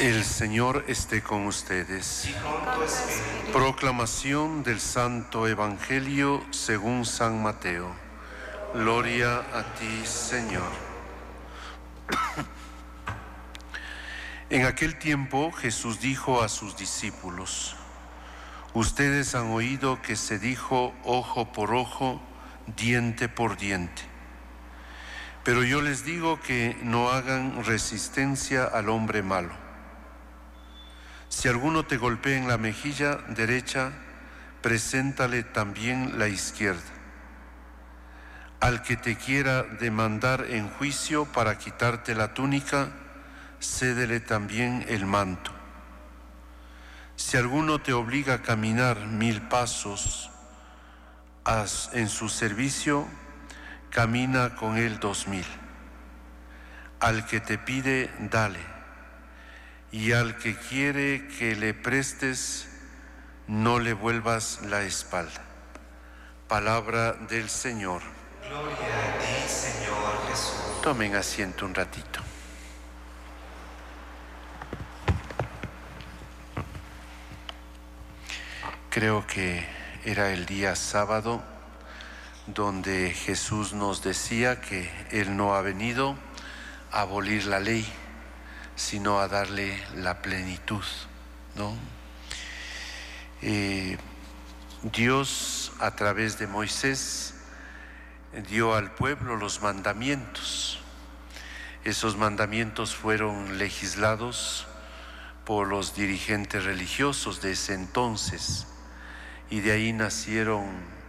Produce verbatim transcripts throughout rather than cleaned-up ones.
El Señor esté con ustedes. Y con tu espíritu. Proclamación del Santo Evangelio según San Mateo. Gloria a ti, Señor. En aquel tiempo Jesús dijo a sus discípulos: ustedes han oído que se dijo ojo por ojo, diente por diente. Pero yo les digo que no hagan resistencia al hombre malo. Si alguno te golpea en la mejilla derecha, preséntale también la izquierda. Al que te quiera demandar en juicio para quitarte la túnica, cédele también el manto. Si alguno te obliga a caminar mil pasos en su servicio, camina con él dos mil. Al que te pide, dale. Y al que quiere que le prestes, no le vuelvas la espalda. Palabra del Señor. Gloria a ti, Señor Jesús. Tomen asiento un ratito. Creo que era el día sábado donde Jesús nos decía que Él no ha venido a abolir la ley, sino a darle la plenitud, ¿no? Eh, Dios, a través de Moisés, dio al pueblo los mandamientos. Esos mandamientos fueron legislados por los dirigentes religiosos de ese entonces, y de ahí nacieron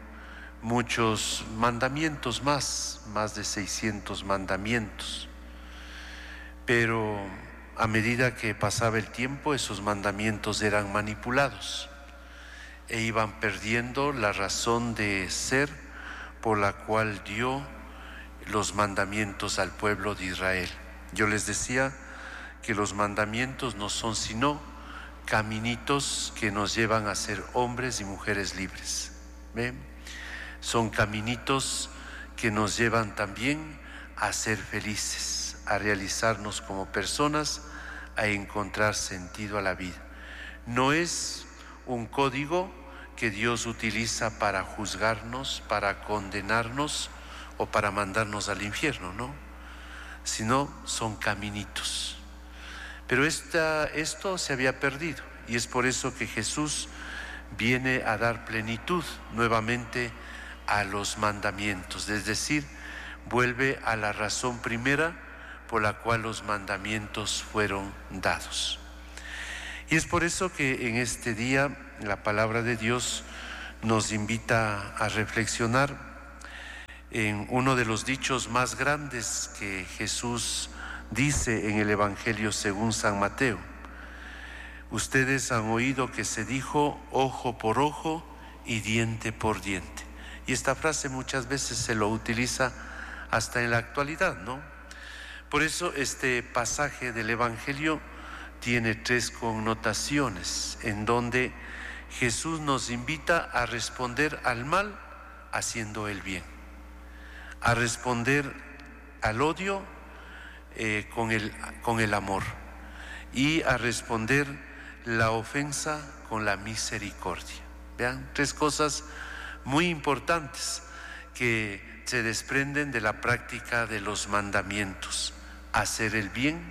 muchos mandamientos más, más de seiscientos mandamientos. Pero a medida que pasaba el tiempo, esos mandamientos eran manipulados e iban perdiendo la razón de ser por la cual dio los mandamientos al pueblo de Israel. Yo les decía que los mandamientos no son sino caminitos que nos llevan a ser hombres y mujeres libres. ¿Ven? Son caminitos que nos llevan también a ser felices, a realizarnos como personas, a encontrar sentido a la vida. No es un código que Dios utiliza para juzgarnos, para condenarnos o para mandarnos al infierno, no, sino son caminitos. Pero esta, esto se había perdido, y es por eso que Jesús viene a dar plenitud nuevamente a los mandamientos, es decir, vuelve a la razón primera por la cual los mandamientos fueron dados. Y es por eso que en este día la palabra de Dios nos invita a reflexionar en uno de los dichos más grandes que Jesús dice en el Evangelio según San Mateo. Ustedes han oído que se dijo ojo por ojo y diente por diente. Y esta frase muchas veces se lo utiliza hasta en la actualidad, ¿no? Por eso este pasaje del Evangelio tiene tres connotaciones en donde Jesús nos invita a responder al mal haciendo el bien, a responder al odio eh, con el, con el amor, y a responder la ofensa con la misericordia. Vean, tres cosas muy importantes que se desprenden de la práctica de los mandamientos: hacer el bien,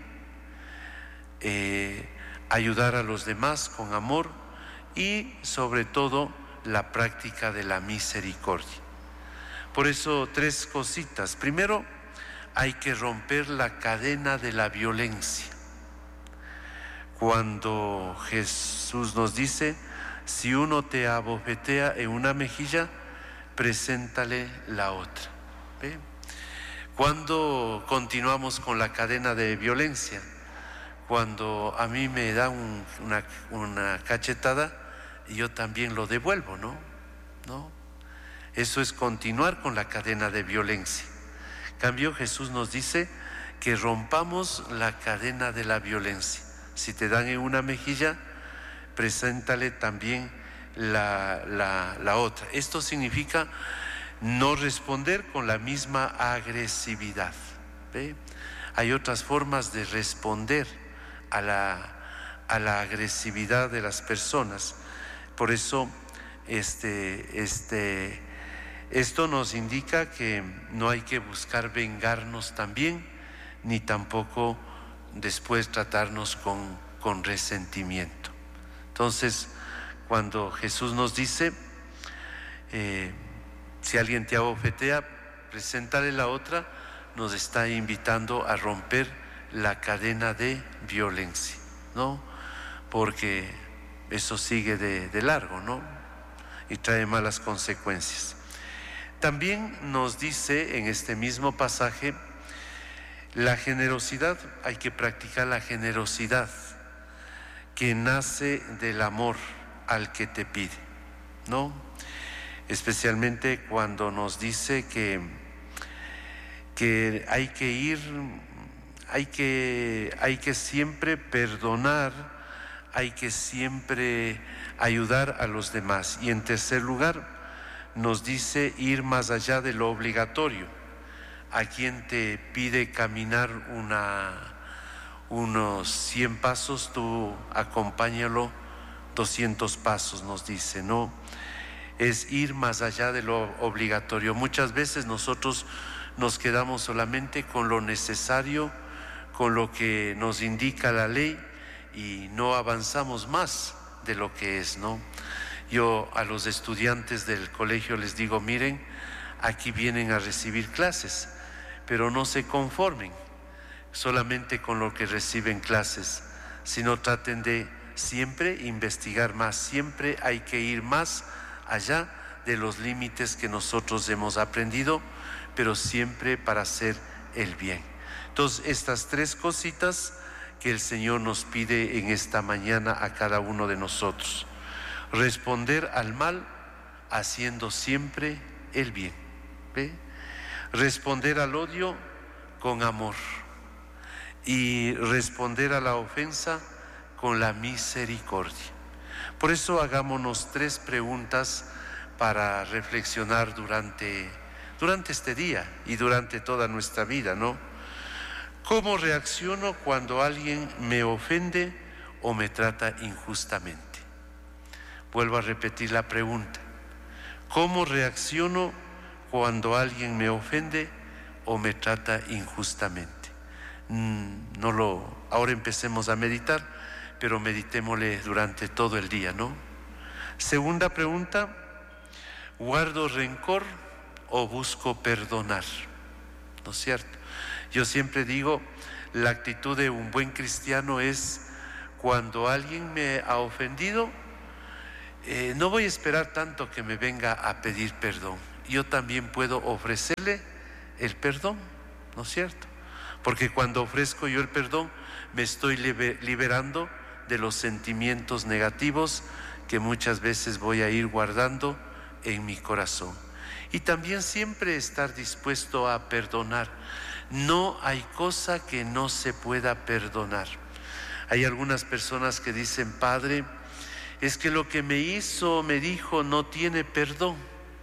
eh, ayudar a los demás con amor y sobre todo la práctica de la misericordia. Por eso tres cositas. Primero, hay que romper la cadena de la violencia. Cuando Jesús nos dice: si uno te abofetea en una mejilla, preséntale la otra. ¿Ve? Cuando continuamos con la cadena de violencia, cuando a mí me da un, una, una cachetada, yo también lo devuelvo, ¿no? ¿no? Eso es continuar con la cadena de violencia. En cambio, Jesús nos dice que rompamos la cadena de la violencia. Si te dan en una mejilla, preséntale también la, la, la otra. Esto significa no responder con la misma agresividad. ¿Ve? Hay otras formas de responder a la, a la agresividad de las personas. Por eso este, este, esto nos indica que no hay que buscar vengarnos también, ni tampoco después tratarnos con, con resentimiento. Entonces, cuando Jesús nos dice, eh, si alguien te abofetea, preséntale la otra, nos está invitando a romper la cadena de violencia, ¿no? Porque eso sigue de, de largo, ¿no? Y trae malas consecuencias. También nos dice en este mismo pasaje, la generosidad, hay que practicar la generosidad que nace del amor al que te pide, ¿no? Especialmente cuando nos dice que, que hay que ir, hay que, hay que siempre perdonar, hay que siempre ayudar a los demás. Y en tercer lugar, nos dice ir más allá de lo obligatorio. A quien te pide caminar una, unos cien pasos, tú acompáñalo doscientos pasos, nos dice, ¿no? Es ir más allá de lo obligatorio. Muchas veces nosotros nos quedamos solamente con lo necesario, con lo que nos indica la ley, y no avanzamos más de lo que es, ¿no? Yo a los estudiantes del colegio les digo, miren, aquí vienen a recibir clases, pero no se conformen solamente con lo que reciben clases, sino traten de siempre investigar más, siempre hay que ir más allá de los límites que nosotros hemos aprendido, pero siempre para hacer el bien. Entonces, estas tres cositas que el Señor nos pide en esta mañana a cada uno de nosotros: responder al mal haciendo siempre el bien, ¿ve? Responder al odio con amor y responder a la ofensa con la misericordia. Por eso hagámonos tres preguntas para reflexionar durante, durante este día y durante toda nuestra vida, ¿no? ¿Cómo reacciono cuando alguien me ofende o me trata injustamente? Vuelvo a repetir la pregunta. ¿Cómo reacciono cuando alguien me ofende o me trata injustamente? No lo, ahora empecemos a meditar, pero meditémosle durante todo el día, ¿no? Segunda pregunta, ¿guardo rencor o busco perdonar? ¿No es cierto? Yo siempre digo, la actitud de un buen cristiano es, cuando alguien me ha ofendido, eh, no voy a esperar tanto que me venga a pedir perdón. Yo también puedo ofrecerle el perdón, ¿no es cierto? Porque cuando ofrezco yo el perdón, me estoy liberando de los sentimientos negativos que muchas veces voy a ir guardando en mi corazón. Y también siempre estar dispuesto a perdonar. No hay cosa que no se pueda perdonar. Hay algunas personas que dicen, Padre, es que lo que me hizo, me dijo, no tiene perdón.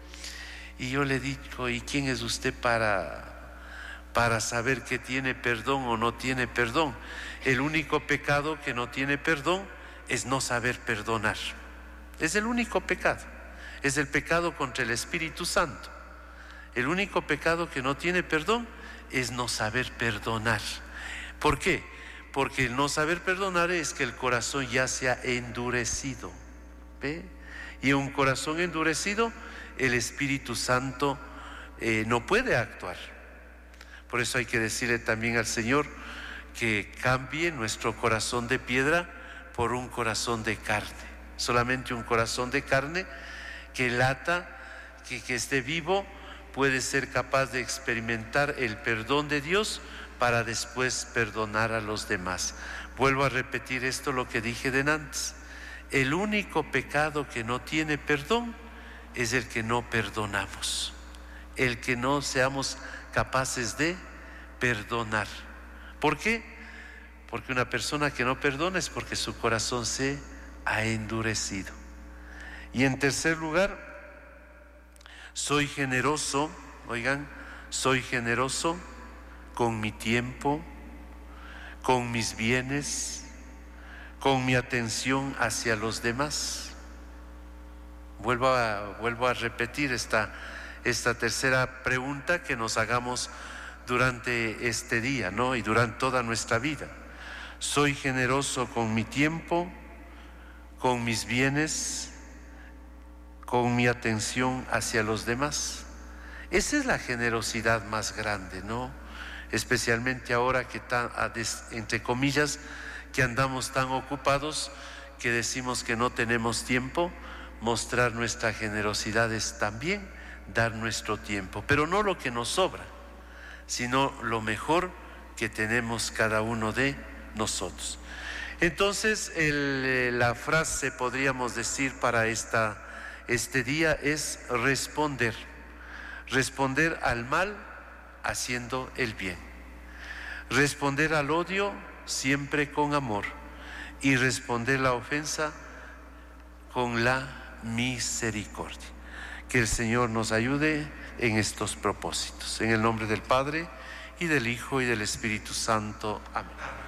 Y yo le digo, ¿y quién es usted para, para saber que tiene perdón o no tiene perdón? El único pecado que no tiene perdón es no saber perdonar. Es el único pecado. Es el pecado contra el Espíritu Santo. El único pecado que no tiene perdón es no saber perdonar. ¿Por qué? Porque el no saber perdonar es que el corazón ya se ha endurecido, ¿ve? Y un corazón endurecido, el Espíritu Santo eh, no puede actuar. Por eso hay que decirle también al Señor que cambie nuestro corazón de piedra por un corazón de carne. Solamente un corazón de carne que lata, que, que esté vivo, puede ser capaz de experimentar el perdón de Dios para después perdonar a los demás. Vuelvo a repetir esto, lo que dije de antes. El único pecado que no tiene perdón es el que no perdonamos, el que no seamos capaces de perdonar. ¿Por qué? Porque una persona que no perdona es porque su corazón se ha endurecido. Y en tercer lugar, soy generoso, oigan, soy generoso con mi tiempo, con mis bienes, con mi atención hacia los demás. Vuelvo a, vuelvo a repetir esta, esta tercera pregunta que nos hagamos durante este día, ¿no? Y durante toda nuestra vida. ¿Soy generoso con mi tiempo, con mis bienes, con mi atención hacia los demás? Esa es la generosidad más grande, ¿no? Especialmente ahora que, tan, entre comillas, que andamos tan ocupados que decimos que no tenemos tiempo. Mostrar nuestra generosidad es también dar nuestro tiempo, pero no lo que nos sobra, sino lo mejor que tenemos cada uno de nosotros. Entonces, el, la frase, podríamos decir, para esta, este día es responder. Responder al mal haciendo el bien. Responder al odio siempre con amor. Y responder la ofensa con la misericordia. Que el Señor nos ayude en estos propósitos. En el nombre del Padre, y del Hijo, y del Espíritu Santo. Amén.